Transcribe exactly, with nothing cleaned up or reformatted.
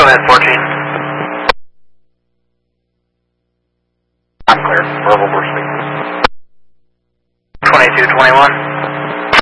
at fourteen. I'm clear. Verbal, we're speaking. twenty-two twenty-one.